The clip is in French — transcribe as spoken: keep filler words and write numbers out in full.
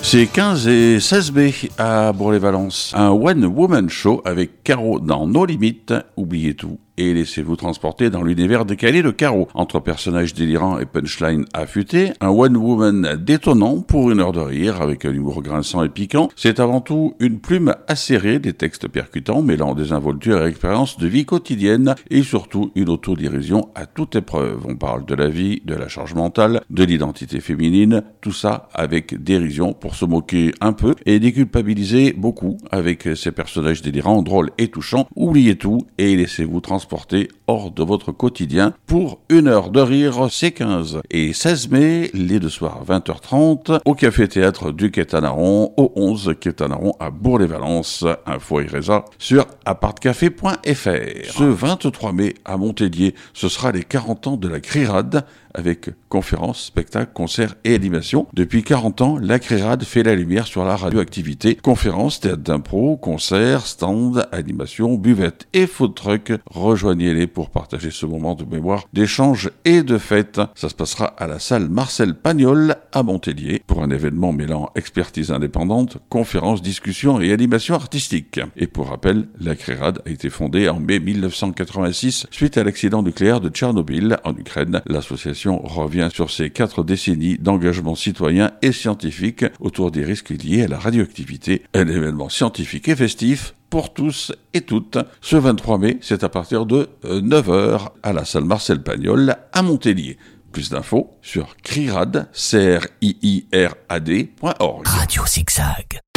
C'est quinze et seize mai à Bourg-les-Valences. Un one-woman show avec Caro dans nos limites. Oubliez tout et laissez-vous transporter dans l'univers décalé de Caro. Entre personnages délirants et punchline affûtés, un one-woman détonnant pour une heure de rire avec un humour grinçant et piquant. C'est avant tout une plume acérée, des textes percutants mêlant désinvolture et expérience de vie quotidienne et surtout une autodérision à toute épreuve. On parle de la vie, de la charge mentale, de l'identité féminine, tout ça avec dérision pour se moquer un peu et déculpabiliser beaucoup avec ces personnages délirants, drôles et touchants. Oubliez tout et laissez-vous transporter hors de votre quotidien pour une heure de rire. C'est quinze et seize mai, les deux soirs vingt heures trente au Café-Théâtre du Quai Tanaron, au onze Quai Tanaron à Bourg-les-Valences. Info et résa sur apartcafé point f r. Ce vingt-trois mai à Montpellier, ce sera les quarante ans de la CRIRAD avec conférences, spectacles, concerts et animations. Depuis quarante ans, la CRIRAD fait la lumière sur la radioactivité. Conférences, théâtre d'impro, concerts, stands, animations, buvettes et food truck. Rejoignez-les pour partager ce moment de mémoire, d'échange et de fête. Ça se passera à la salle Marcel Pagnol à Montpellier pour un événement mêlant expertise indépendante, conférences, discussions et animations artistiques. Et pour rappel, la CRIRAD a été fondée en mai mille neuf cent quatre-vingt-six suite à l'accident nucléaire de Tchernobyl en Ukraine. L'association revient sur ses quatre décennies d'engagement citoyen et scientifique autour des risques liés à la radioactivité. Un événement scientifique et festif pour tous et toutes. Ce vingt-trois mai, c'est à partir de neuf heures à la salle Marcel Pagnol à Montpellier. Plus d'infos sur CRIRAD, C R I I R A D point org. Radio Zigzag.